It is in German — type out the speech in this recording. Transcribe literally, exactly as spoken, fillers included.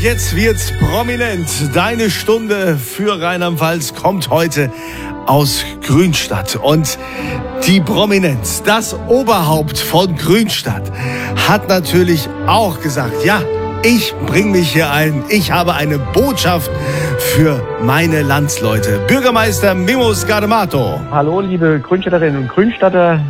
jetzt wird's prominent. Deine Stunde für Rheinland-Pfalz kommt heute aus Grünstadt. Und die Prominenz, das Oberhaupt von Grünstadt, hat natürlich auch gesagt, ja, ich bringe mich hier ein. Ich habe eine Botschaft für meine Landsleute. Bürgermeister Mimmo Scardamato. Hallo, liebe Grünstädterinnen und Grünstädter.